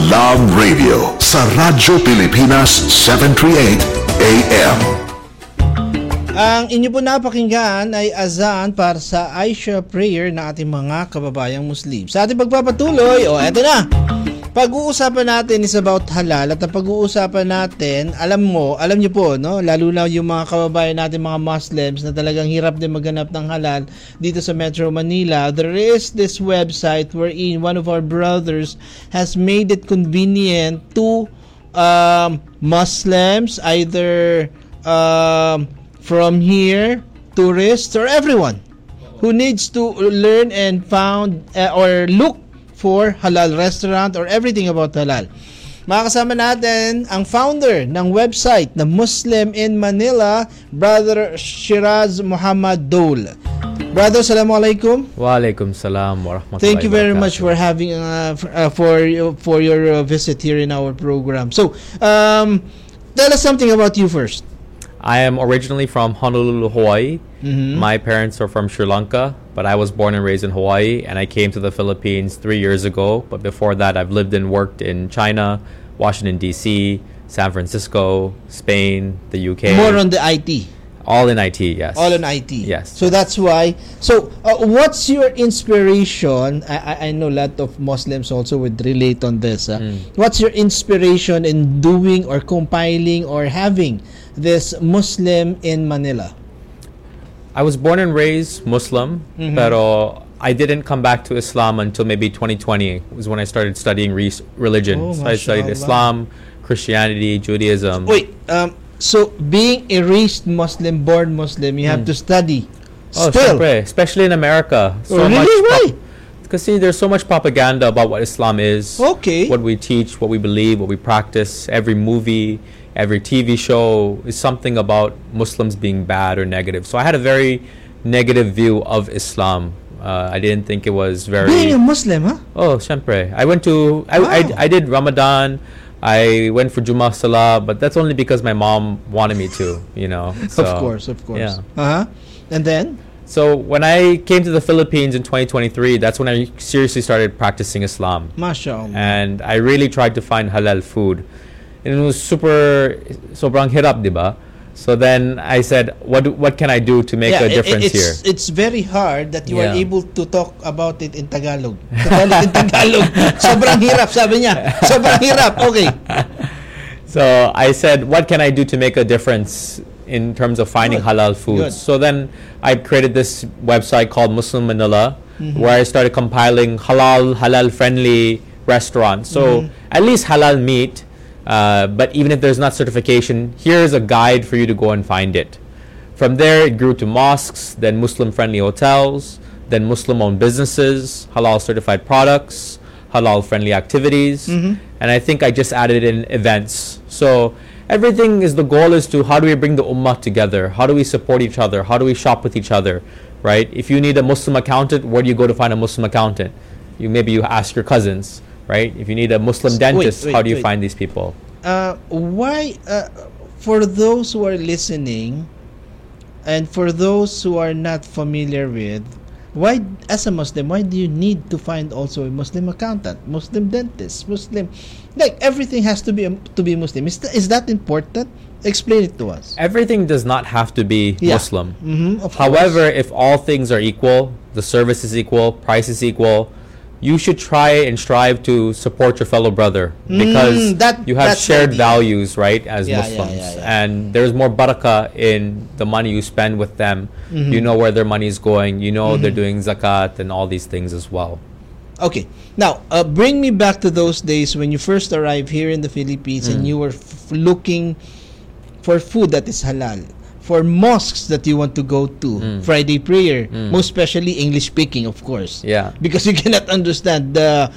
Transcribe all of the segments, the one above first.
Love Radio sa Radyo Pilipinas 738 AM. Ang inyo po napakinggan ay azan para sa Aisha prayer ng ating mga kababayang Muslim. Sa ating pagpapatuloy, eto na. Pag-uusapan natin is about halal, at ang pag-uusapan natin, alam niyo po, no? Lalo na yung mga kababayan natin, mga Muslims na talagang hirap din maghanap ng halal dito sa Metro Manila. There is this website wherein one of our brothers has made it convenient to Muslims, either from here, tourists, or everyone who needs to learn and found or look for halal restaurant or everything about halal. Makakasama natin ang founder ng website na Muslim in Manila, Brother Shiraz Muhammad Dole. Brother, Assalamualaikum. Walaikum salam wa rahmatullahi. Thank you very much for having for your visit here in our program. So, tell us something about you first. I am originally from Honolulu, Hawaii. Mm-hmm. My parents are from Sri Lanka, but I was born and raised in Hawaii, and I came to the Philippines 3 years ago. But before that, I've lived and worked in China, Washington, D.C., San Francisco, Spain, the UK. More on the IT. All in IT, yes. All in IT. Yes. So that's why. So what's your inspiration? I know a lot of Muslims also would relate on this. What's your inspiration in doing or compiling or having this Muslim in Manila? I was born and raised Muslim, pero I didn't come back to Islam until maybe 2020 was when I started studying religion. Oh, so I studied Islam, Christianity, Judaism. Wait, so being a raised Muslim, born Muslim, you have to study. Oh, Still, syempre, especially in America. really? Why? Because see, there's so much propaganda about what Islam is, Okay. what we teach, what we believe, what we practice. Every movie, every TV show is something about Muslims being bad or negative. So I had a very negative view of Islam. I didn't think it was very... Being a Muslim, huh? Oh, syempre. I went to... Wow. I did Ramadan. I went for Jummah Salah, but that's only because my mom wanted me to, you know. So, Of course. Yeah. And then? So when I came to the Philippines in 2023, that's when I seriously started practicing Islam. MashaAllah. And I really tried to find halal food. And it was sobrang hirap, diba? So then I said, what can I do to make a difference here? It's very hard that you are Yeah. able to talk about it in Tagalog. In Tagalog. Sobrang hirap, sabi niya. Sobrang hirap. Okay. So I said, what can I do to make a difference in terms of finding Good. halal foods? Good. So then I created this website called Muslim Manila, where I started compiling halal-friendly restaurants. So at least halal meat. But even if there's not certification, here's a guide for you to go and find it. From there, it grew to mosques, then Muslim-friendly hotels, then Muslim-owned businesses, halal-certified products, halal-friendly activities, and I think I just added in events. So everything is, the goal is to, how do we bring the ummah together? How do we support each other? How do we shop with each other, right? If you need a Muslim accountant, where do you go to find a Muslim accountant? Maybe you ask your cousins. Right? If you need a Muslim dentist, how do you find these people? Why, for those who are listening, and for those who are not familiar with, why, as a Muslim, why do you need to find also a Muslim accountant, Muslim dentist, Muslim, like everything has to be Muslim? Is that important? Explain it to us. Everything does not have to be Muslim. However, However, if all things are equal, the service is equal, price is equal, you should try and strive to support your fellow brother, because you have shared values, right, as Muslims. And there's more barakah in the money you spend with them. You know where their money is going. You know they're doing zakat and all these things as well. Okay. Now, bring me back to those days when you first arrived here in the Philippines and you were looking for food that is halal, for mosques that you want to go to, Friday prayer, most especially English speaking, of course. Yeah. Because you cannot understand the...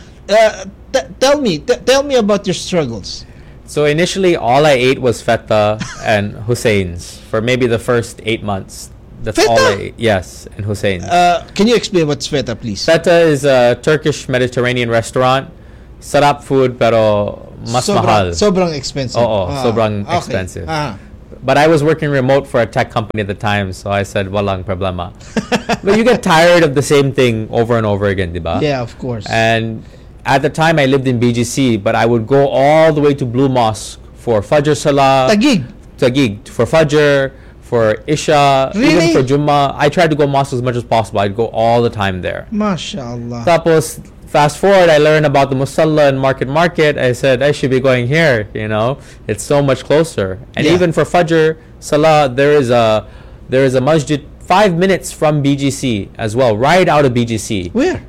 tell me about your struggles. So initially, all I ate was feta and Hussein's for maybe the first 8 months. That's Feta? all I ate. Yes, and Hussein's. Can you explain what's feta, please? Feta is a Turkish Mediterranean restaurant. Sarap food pero mas mahal. Sobrang expensive. Oo, sobrang okay. expensive. But I was working remote for a tech company at the time, so I said, walang problema. But you get tired of the same thing over and over again, diba? Yeah, of course. And at the time I lived in BGC, but I would go all the way to Blue Mosque for Fajr Salah. Taguig for Fajr, for Isha, Really? even for Jummah. I tried to go mosque as much as possible. I'd go all the time there. MashaAllah. Tapos, fast forward, I learned about the Musalla and Market. I said, I should be going here, you know. It's so much closer. And Yeah. even for Fajr Salah, there is a masjid 5 minutes from BGC as well, right out of BGC. Where?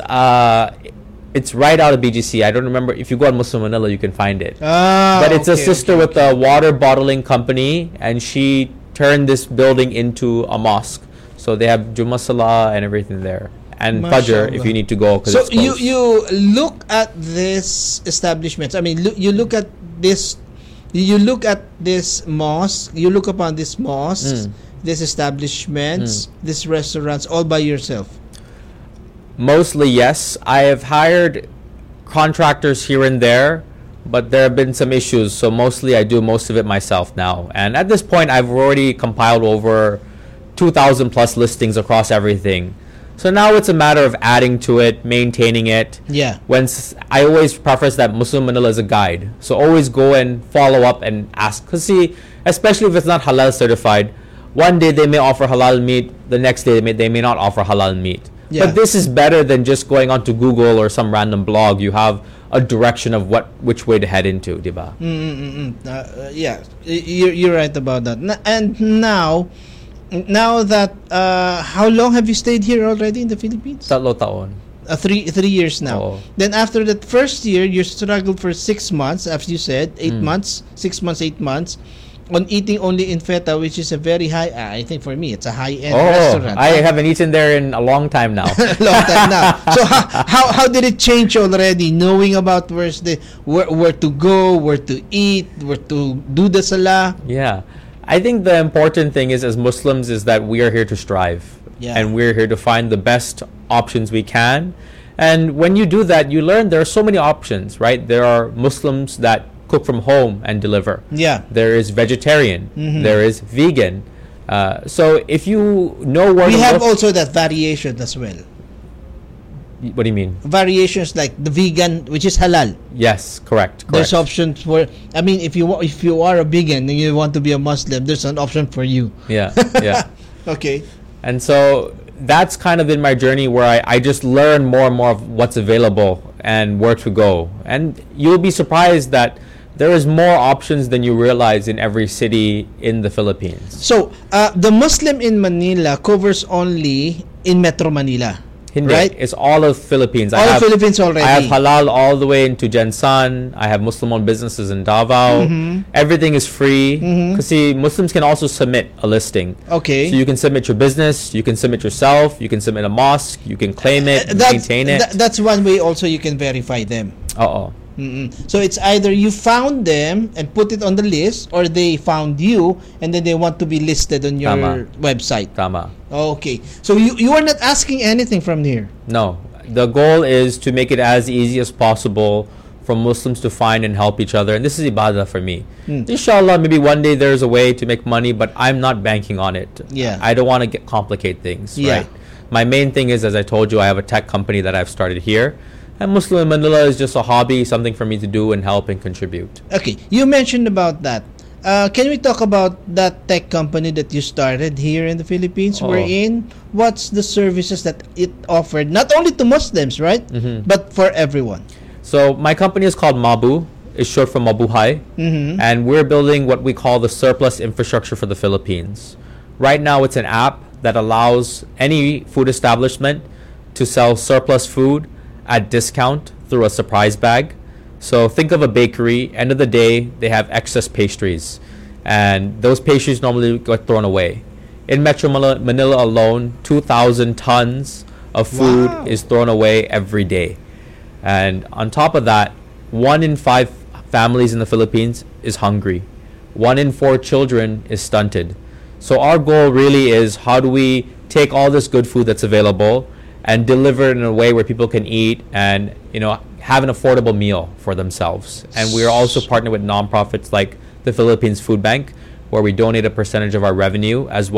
It's right out of BGC. I don't remember. If you go on Muslim Manila, you can find it. But it's a okay, sister with a water bottling company, and she turned this building into a mosque. So they have Jummah Salah and everything there, and Fajr if Mashallah. you need to go. 'Cause So it's close. you look at this establishment. I mean, you look at this. You look at this mosque. You look upon this mosques, this establishments, these restaurants, all by yourself. Mostly yes. I have hired contractors here and there, but there have been some issues. So mostly I do most of it myself now. And at this point, I've already compiled over 2,000 plus listings across everything. So now it's a matter of adding to it, maintaining it. Yeah. I always preface that Muslim Manila is a guide. So always go and follow up and ask. Because see, especially if it's not halal certified, one day they may offer halal meat, the next day they may not offer halal meat. Yeah. But this is better than just going onto Google or some random blog. You have a direction of which way to head into, diba? Yeah, you're right about that. And now that how long have you stayed here already in the Philippines? 3 taon. 3 years now. Oo. Then after that first year, you struggled for 6 months, as you said, 8 months, 6 months, 8 months, on eating only in Feta, which is a very high. I think for me, it's a high-end restaurant. I haven't eaten there in a long time now. Long time now. So how did it change already? Knowing about where to go, where to eat, where to do the salah. Yeah. I think the important thing is, as Muslims, is that we are here to strive. Yeah. And we're here to find the best options we can. And when you do that, you learn there are so many options, right? There are Muslims that cook from home and deliver. Yeah. There is vegetarian. There is vegan. So if you know where We to have look, also that variation as well. what do you mean? Variations like the vegan, which is halal. Yes, correct. There's options for. I mean, if you are a vegan and you want to be a Muslim, there's an option for you. Yeah, yeah. Okay. And so that's kind of been my journey where I just learn more and more of what's available and where to go. And you'll be surprised that there is more options than you realize in every city in the Philippines. So the Muslim in Manila covers only in Metro Manila. Hindi, Right? it's all of Philippines. All of Philippines already. I have halal all the way into Jensan. I have Muslim-owned businesses in Davao. Everything is free. Because see, Muslims can also submit a listing. Okay. So you can submit your business, you can submit yourself, you can submit a mosque, you can claim it, maintain it. That's one way also you can verify them. Uh-oh. So it's either you found them and put it on the list, or they found you and then they want to be listed on your Tama. website. Tama. Okay. So you are not asking anything from here. No. The goal is to make it as easy as possible for Muslims to find and help each other. And this is ibadah for me. Inshallah, maybe one day there's a way to make money, but I'm not banking on it. Yeah. I don't want to complicate things, Yeah. right? My main thing is, as I told you, I have a tech company that I've started here. And Muslim Manila is just a hobby, something for me to do and help and contribute. Okay. You mentioned about that. Can we talk about that tech company that you started here in the Philippines? Oh. Wherein, what's the services that it offered, not only to Muslims, right? But for everyone. So my company is called Mabu. It's short for Mabuhay. And we're building what we call the surplus infrastructure for the Philippines. Right now, it's an app that allows any food establishment to sell surplus food at discount through a surprise bag. So think of a bakery. End of the day, they have excess pastries, and those pastries normally get thrown away. In Metro Manila alone, 2,000 tons of food Wow. is thrown away every day. And on top of that, 1 in 5 families in the Philippines is hungry. 1 in 4 children is stunted. So our goal really is, how do we take all this good food that's available and deliver it in a way where people can eat and, have an affordable meal for themselves. And we are also partnered with nonprofits like the Philippines Food Bank, where we donate a percentage of our revenue as well